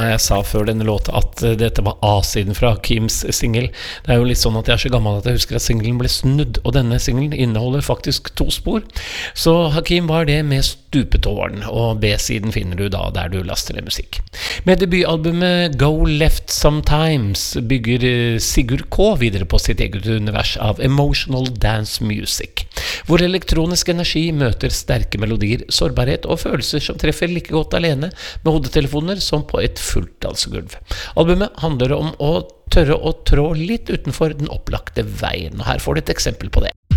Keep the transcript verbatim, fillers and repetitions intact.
jeg sa før denne låta at uh, dette var A-siden fra Hakims single. Det er jo litt sånn at jeg er så gammel at jeg husker at singlen ble snudd, og denne singlen inneholder faktisk to spor. Så Hakim var det med stupetårn, og B-siden finner du da der du laster ned musikk. Med debutalbumet Go Left Sometimes bygger uh, Sigurd K videre på sitt eget univers av emotional dance music, hvor elektronisk energi møter sterke melodier, sårbarhet og følelser som treffer like godt alene med hodetelefoner som på et fullt dansegulv. Albumet handler om å tørre å trå litt utenfor den opplagte veien, og her får du et eksempel på det.